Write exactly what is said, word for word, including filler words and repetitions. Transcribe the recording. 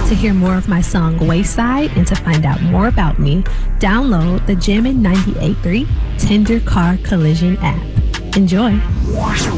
To hear more of my song Wayside and to find out more about me, download the Jammin' ninety-eight point three Tender Car Collision app. Enjoy.